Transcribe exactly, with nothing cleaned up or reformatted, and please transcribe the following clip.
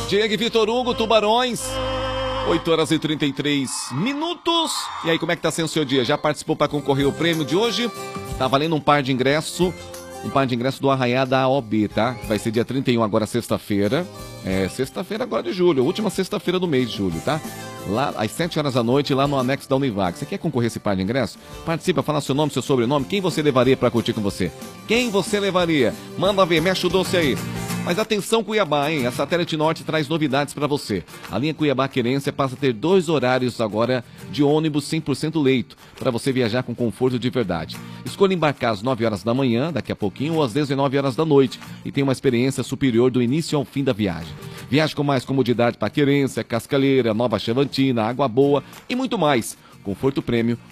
Diego e Vitor Hugo, Tubarões. oito horas e trinta e três minutos. E aí, como é que tá sendo o seu dia? Já participou para concorrer ao prêmio de hoje? Tá valendo um par de ingresso. Um par de ingresso do Arraiá da A O B, tá? Vai ser dia trinta e um, agora sexta-feira. É, sexta-feira agora de julho, última sexta-feira do mês de julho, tá? Lá às sete horas da noite, lá no anexo da Univac. Você quer concorrer a esse par de ingresso? Participa, fala seu nome, seu sobrenome, quem você levaria para curtir com você? Quem você levaria? Manda ver, mexe o doce aí. Mas atenção, Cuiabá, hein? A Satélite Norte traz novidades para você. A linha Cuiabá Querência passa a ter dois horários agora de ônibus cem por cento leito, para você viajar com conforto de verdade. Escolha embarcar às nove horas da manhã, daqui a pouquinho, ou às dezenove horas da noite, e tem uma experiência superior do início ao fim da viagem. Viaje com mais comodidade para Querência, Cascaleira, Nova Chavantina, Água Boa e muito mais. Conforto prêmio,